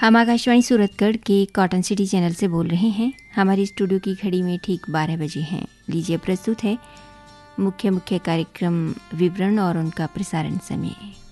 हम आकाशवाणी सूरतगढ़ के cotton city channel से बोल रहे हैं। हमारी स्टूडियो की घड़ी में ठीक 12 बजे हैं। लीजिए प्रस्तुत है मुख्य कार्यक्रम विवरण और उनका प्रसारण समय।